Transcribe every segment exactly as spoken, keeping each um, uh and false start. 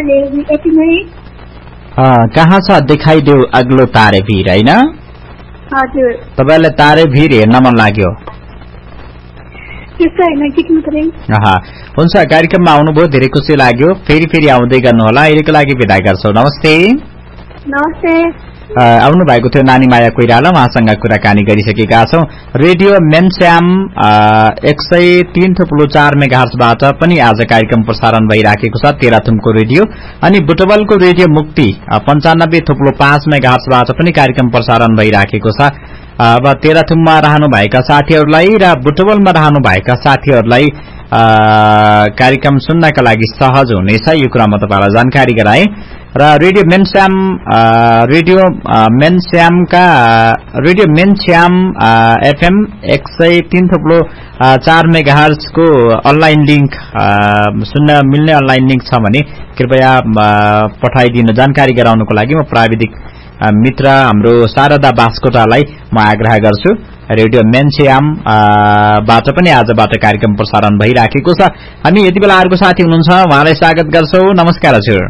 यति नै। कहाँ छ देखाइदेऊ अग्लो तारे भिर हैन? हजुर। तपाईलाई तारे भिर हेर्न मन लाग्यो? त्यस्तो हैन, गीत मात्रै। आहा, हुन्छ कार्यक्रममा आउनुभयो, धेरै खुसी लाग्यो। फेरि फेरि आउँदै गर्नु होला। अहिलेको लागि बिदा गर्छौं। नमस्ते। नमस्ते। आउनु भएको थियो नानी माया कोइराला, उहाँसँग कुराकानी गरिसकेका छौं। रेडियो मेनस्याम एक सय तीन थुप्लो चार मेगाहर्जबाट पनि आज कार्यक्रम प्रसारण भइराखेको छ, तेह्रथुमको रेडियो। अनि बुटवलको रेडियो मुक्ति पन्चानब्बे थुप्लो पाँच मेगाहर्जबाट पनि कार्यक्रम प्रसारण भइराखेको छ। अब तेह्रथुममा रहनुभएका साथीहरूलाई र बुटवलमा रहनुभएका साथीहरूलाई कार्यक्रम सुन्नका लागि सहज हुनेछ, यो कुरा म तपाईलाई जानकारी गराए। र रेडियो मेनस्याम रेडियो मेनस्यामका रेडियो मेनस्याम एफएम एक सय तीन थुप्लो चार मेगाहर्जको अनलाइन लिंक सुन्न मिल्ने अनलाइन लिंक छ भने कृपया पठाइदिनु। जानकारी गराउनको लागि म प्राविधिक मित्र हाम्रो शारदा बास्कोटालाई म आग्रह गर्छु। रेडियो मेनस्याम बाट पनि आजबाट कार्यक्रम प्रसारण भइराखेको छ। हामी यति बेला अर्को साथी हुनुहुन्छ, उहाँलाई स्वागत गर्छौं। नमस्कार हजुर।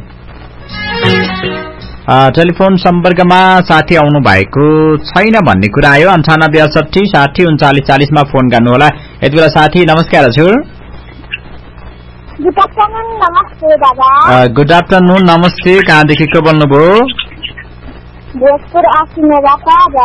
टेलिफोन सम्पर्कमा साथी आउनु भएको छैन भन्ने कुरा आयो। अन्ठानब्बे अडसठी साठी उन्चालिस चालिसमा फोन गर्नुहोला। यति बेला साथी नमस्कार हजुर। Good afternoon. नमस्ते दादा। Good afternoon. नमस्ते। कहाँदेखि को बोल्नुभयो? भोजपुर आसिमेबाट